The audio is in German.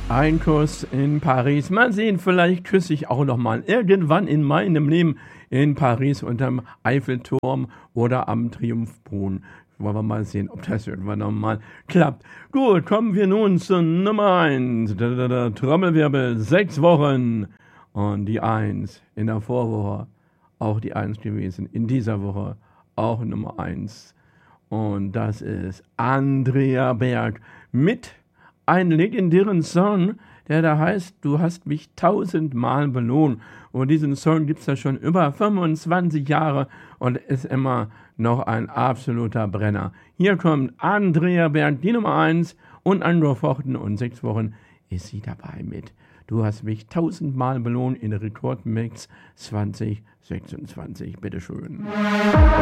Ein Kuss in Paris. Mal sehen, vielleicht küsse ich auch noch mal irgendwann in meinem Leben in Paris unterm Eiffelturm oder am Triumphbrunnen. Wollen wir mal sehen, ob das irgendwann noch mal klappt. Gut, kommen wir nun zur Nummer 1. Trommelwirbel, 6 Wochen. Und die 1 in der Vorwoche, auch die 1 gewesen. In dieser Woche auch Nummer 1. Und das ist Andrea Berg mit einen legendären Song, der da heißt, du hast mich 1000-mal belohnt. Und diesen Song gibt es ja schon über 25 Jahre und ist immer noch ein absoluter Brenner. Hier kommt Andrea Berg, die Nummer 1 und angefochten und 6 Wochen ist sie dabei mit. Du hast mich 1000-mal belohnt in Rekordmix 2026. Bitteschön.